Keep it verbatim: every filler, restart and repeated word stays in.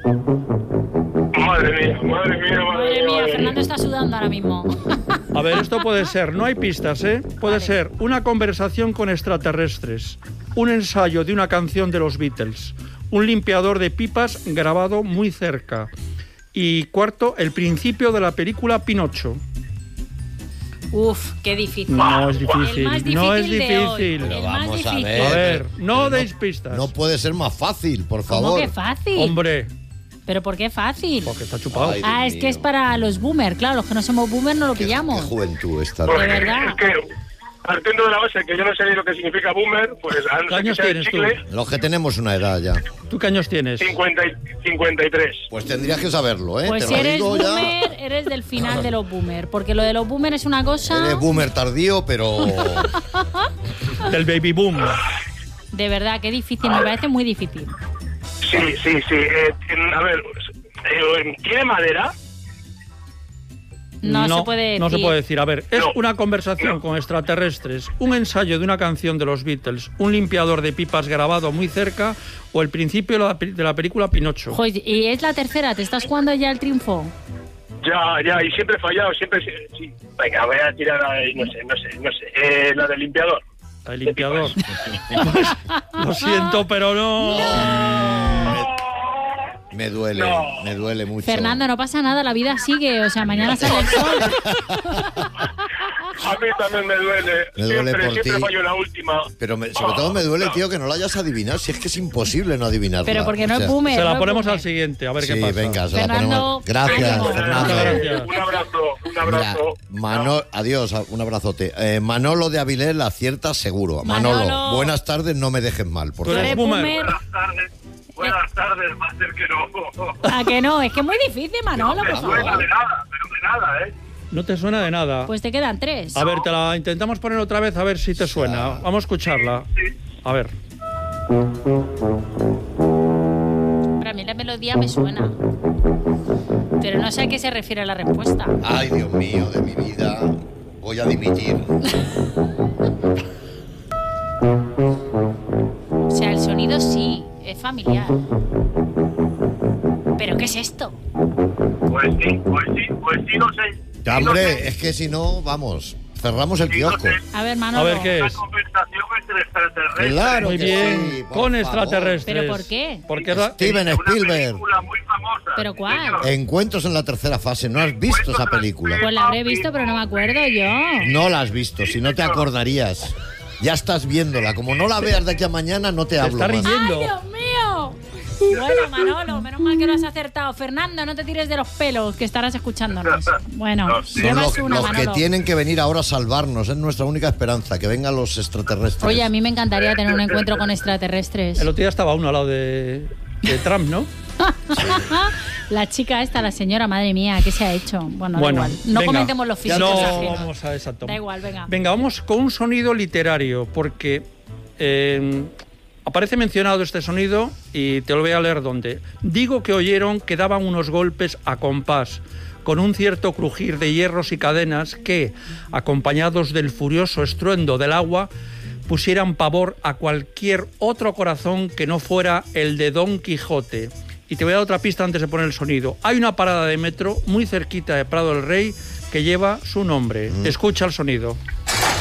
Madre mía, madre mía, madre, Madre mía. mía, Madre Fernando mía. está sudando ahora mismo. A ver, esto puede ser, no hay pistas, ¿eh? Puede Vale. ser una conversación con extraterrestres, un ensayo de una canción de los Beatles, un limpiador de pipas grabado muy cerca. Y cuarto, el principio de la película Pinocho. Uf, qué difícil. No es El difícil, más difícil no es de hoy. difícil. El Pero más vamos a difícil. ver. A ver, no Pero deis pistas. No puede ser más fácil, por ¿Cómo favor. que fácil? Hombre, ¿Pero por qué fácil? porque está chupado. Ay, Ah, Dios es que es mío. para los boomers, claro, los que no somos boomers no lo Qué- pillamos. Qué juventud esta. Pues, De verdad. Es que, partiendo de la base que yo no sé ni lo que significa boomer, pues a no ¿Qué ser que años sea el tienes tú? chicle, Los que tenemos una edad ya. ¿Tú qué años tienes? cincuenta y, cincuenta y tres. Pues tendrías que saberlo, ¿eh? Pues Te si lo eres digo ya. boomer, eres del final de los boomers, porque lo de los boomers es una cosa... Eres boomer tardío, pero... Del baby boom. De verdad, qué difícil, me parece muy difícil. Sí, sí, sí. Eh, en- a ver, eh, ¿tiene madera? No, se puede decir. No se puede decir. A ver, es No. una conversación con extraterrestres, un ensayo de una canción de los Beatles, un limpiador de pipas grabado muy cerca o el principio de la, pe- de la película Pinocho. Joder, y es la tercera, ¿te estás jugando ya el triunfo? Ya, ya, y siempre he fallado, siempre... Sí. Venga, voy a tirar ahí, no sé, no sé, no sé. Eh, la del limpiador. El limpiador. Pues, lo siento, pero no. Me duele, No. me duele mucho. Fernando, no pasa nada, la vida sigue, o sea, mañana sale el sol. A mí también me duele. Me duele siempre, por siempre ti. fallo la última. Pero me- sobre todo me duele, tío, que no lo hayas adivinado. Si es que es imposible no adivinarlo. Pero porque no O sea, es boomer. Se no la es ponemos boomer. al siguiente, a ver Sí, qué pasa. venga, se Fernando, la ponemos. Gracias, ánimo. Fernando. Muchas gracias. Un abrazo, un Mira, abrazo. Mano- adiós, un abrazote. Eh, Manolo de Avilés la acierta seguro. Manolo, Manolo. buenas tardes, no me dejes mal, por Tú ¿Tú eres eres favor. boomer. boomer? Buenas tardes. Buenas tardes, va a ser que no. ¿A que no? Es que es muy difícil, Manolo, No por me suena favor. de nada, pero de nada, ¿eh? No te suena de nada. Pues te quedan tres. A ver, te la intentamos poner otra vez a ver si te suena. Vamos a escucharla. A ver. Para mí la melodía me suena. Pero no sé a qué se refiere la respuesta. Ay, Dios mío, de mi vida. Voy a dimitir. O sea, el sonido sí, es familiar. ¿Pero qué es esto? Pues sí, pues sí, pues sí, no sé. Sí, no Hombre, sé. es que si no, vamos, cerramos el Sí, no kiosco. sé. A ver, Manolo. A ver qué Una es. conversación entre extraterrestres. Claro Muy que bien. sí, por Con favor. extraterrestres. ¿Pero por qué? Porque era- Steven Una Spielberg. película muy famosa. ¿Pero sí, cuál? señor. Encuentros en la tercera fase. ¿No has visto esa película? Pues la habré visto, pero no me acuerdo yo. No la has visto, si no te acordarías. Ya estás viéndola. Como no la veas de aquí a mañana, no te Se hablo está más. riendo. ¡Ay, Dios mío! Bueno, Manolo, menos mal que lo has acertado. Fernando, no te tires de los pelos, que estarás escuchándonos. Bueno, Son llevas los, una, los que Manolo. tienen que venir ahora a salvarnos. Es nuestra única esperanza, que vengan los extraterrestres. Oye, a mí me encantaría tener un encuentro con extraterrestres. El otro día estaba uno al lado de, de Trump, ¿no? La chica esta, la señora, madre mía, ¿qué se ha hecho? Bueno, Bueno, da igual. No venga. comentemos los físicos No, ajenos. vamos a exacto. Da igual, venga. Venga, vamos con un sonido literario, porque eh, aparece mencionado este sonido y te lo voy a leer dónde. Digo que oyeron que daban unos golpes a compás, con un cierto crujir de hierros y cadenas que, acompañados del furioso estruendo del agua, pusieran pavor a cualquier otro corazón que no fuera el de Don Quijote. Y te voy a dar otra pista antes de poner el sonido. Hay una parada de metro muy cerquita de Prado del Rey que lleva su nombre. Mm. Escucha el sonido.